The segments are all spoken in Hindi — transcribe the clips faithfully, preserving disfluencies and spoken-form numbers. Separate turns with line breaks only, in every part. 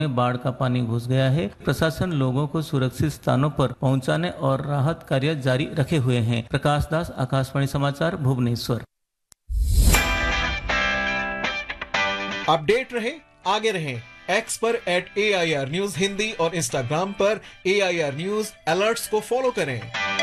में बाढ़ का पानी घुस गया है। प्रशासन लोगों को सुरक्षित स्थानों पर पहुंचाने और राहत कार्य जारी रखे हुए हैं। प्रकाश दास, आकाशवाणी समाचार, भुवनेश्वर।
अपडेट रहे, आगे रहें। एक्स पर eight A I R news Hindi और इंस्टाग्राम पर ए आई आर न्यूज अलर्ट्स को फॉलो करें।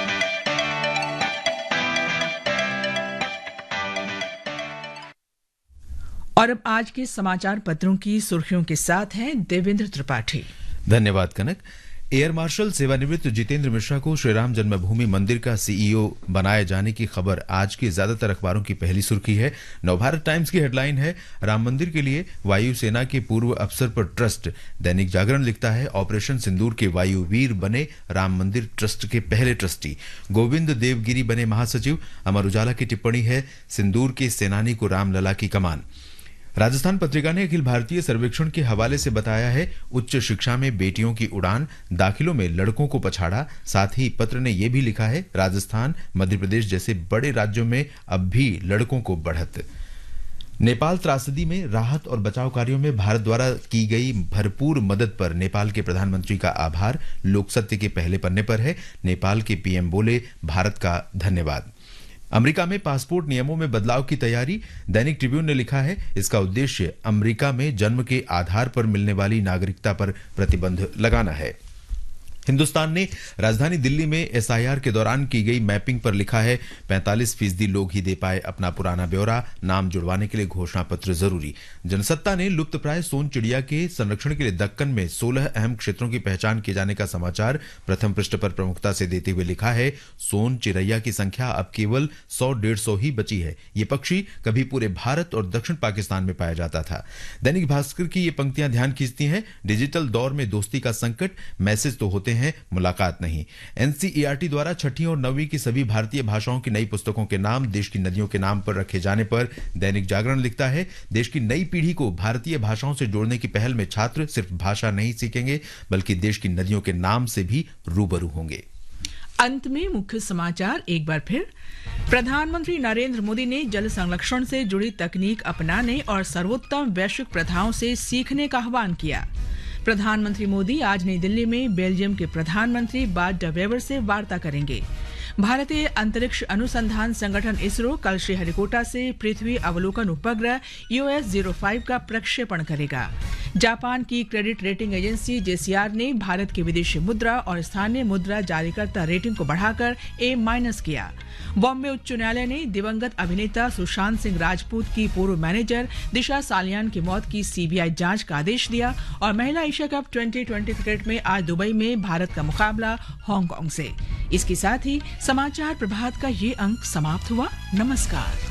और अब आज के समाचार पत्रों की सुर्खियों के साथ हैं देवेंद्र त्रिपाठी।
धन्यवाद कनक। एयर मार्शल सेवानिवृत्त जितेंद्र मिश्रा को श्रीराम जन्मभूमि मंदिर का सी ई ओ बनाए जाने की खबर आज की ज्यादातर अखबारों की पहली सुर्खी है। नवभारत टाइम्स की हेडलाइन है, राम मंदिर के लिए वायुसेना के पूर्व अफसर पर ट्रस्ट। दैनिक जागरण लिखता है, ऑपरेशन सिंदूर के वायुवीर बने राम मंदिर ट्रस्ट के पहले ट्रस्टी। गोविंद देवगिरी बने महासचिव। अमर उजाला की टिप्पणी है, सिंदूर के सेनानी को रामलला की कमान। राजस्थान पत्रिका ने अखिल भारतीय सर्वेक्षण के हवाले से बताया है, उच्च शिक्षा में बेटियों की उड़ान, दाखिलों में लड़कों को पछाड़ा। साथ ही पत्र ने यह भी लिखा है, राजस्थान मध्य प्रदेश जैसे बड़े राज्यों में अब भी लड़कों को बढ़त। नेपाल त्रासदी में राहत और बचाव कार्यों में भारत द्वारा की गई भरपूर मदद पर नेपाल के प्रधानमंत्री का आभार। लोक सत्य के पहले पन्ने पर है। नेपाल के पी एम बोले, भारत का धन्यवाद। अमेरिका में पासपोर्ट नियमों में बदलाव की तैयारी। दैनिक ट्रिब्यून ने लिखा है, इसका उद्देश्य अमेरिका में जन्म के आधार पर मिलने वाली नागरिकता पर प्रतिबंध लगाना है। हिंदुस्तान ने राजधानी दिल्ली में एस आई आर के दौरान की गई मैपिंग पर लिखा है, पैंतालीस फीसदी लोग ही दे पाए अपना पुराना ब्यौरा, नाम जुड़वाने के लिए घोषणा पत्र जरूरी। जनसत्ता ने लुप्तप्राय सोन चिड़िया के संरक्षण के लिए दक्कन में सोलह अहम क्षेत्रों की पहचान किए जाने का समाचार प्रथम पृष्ठ पर प्रमुखता से देते हुए लिखा है, सोन चिड़ैया की संख्या अब केवल सौ डेढ़ सौ ही बची है। ये पक्षी कभी पूरे भारत और दक्षिण पाकिस्तान में पाया जाता था। दैनिक भास्कर की ये पंक्तियां ध्यान खींचती हैं, डिजिटल दौर में दोस्ती का संकट, मैसेज तो होते हैं, मुलाकात नहीं। N C E R T द्वारा छठी और नवीं की सभी भारतीय भाषाओं की नई पुस्तकों के नाम देश की नदियों के नाम पर रखे जाने पर दैनिक जागरण लिखता है, देश की नई पीढ़ी को भारतीय भाषाओं से जोड़ने की पहल में छात्र सिर्फ भाषा नहीं सीखेंगे बल्कि देश की नदियों के नाम से भी रूबरू होंगे।
अंत में मुख्य समाचार एक बार फिर। प्रधानमंत्री नरेंद्र मोदी ने जल संरक्षण से जुड़ी तकनीक अपनाने और सर्वोत्तम वैश्विक प्रथाओं से सीखने का आह्वान किया। प्रधानमंत्री मोदी आज नई दिल्ली में बेल्जियम के प्रधानमंत्री बार्ट डे वेवर से वार्ता करेंगे। भारतीय अंतरिक्ष अनुसंधान संगठन इसरो कल श्रीहरिकोटा से पृथ्वी अवलोकन उपग्रह यू एस ज़ीरो फाइव का प्रक्षेपण करेगा। जापान की क्रेडिट रेटिंग एजेंसी जे सी आर ने भारत की विदेशी मुद्रा और स्थानीय मुद्रा जारीकर्ता रेटिंग को बढ़ाकर ए माइनस किया। बॉम्बे उच्च न्यायालय ने दिवंगत अभिनेता सुशांत सिंह राजपूत की पूर्व मैनेजर दिशा सालियान की मौत की सी बी आई जांच का आदेश दिया। और महिला Asia cup twenty twenty cricket में आज दुबई में भारत का मुकाबला हांगकांग से। इसके साथ ही समाचार प्रभात का ये अंक समाप्त हुआ। नमस्कार।